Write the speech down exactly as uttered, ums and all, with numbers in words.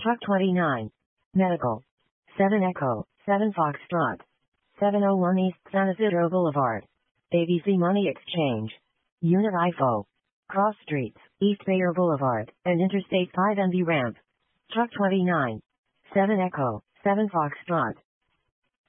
Truck twenty-nine. Medical. seven Echo, seven Foxtrot. seven oh one East San Isidro Boulevard. A B C Money Exchange. Unit I F O. Cross Streets, East Bayer Boulevard, and Interstate five N V Ramp. Truck twenty-nine. seven Echo, seven Foxtrot.